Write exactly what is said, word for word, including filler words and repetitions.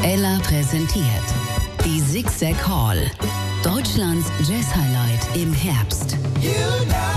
Ella präsentiert die Zigzag Hall, Deutschlands Jazz-Highlight im Herbst. You know